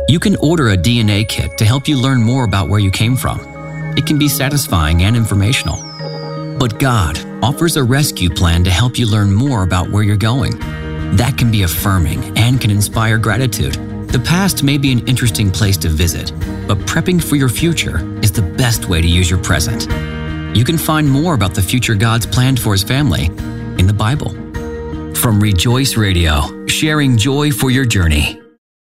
You can order a DNA kit to help you learn more about where you came from. It can be satisfying and informational. But God offers a rescue plan to help you learn more about where you're going. That can be affirming and can inspire gratitude. The past may be an interesting place to visit, but prepping for your future is the best way to use your present. You can find more about the future God's planned for His family in the Bible. From Rejoice Radio, sharing joy for your journey.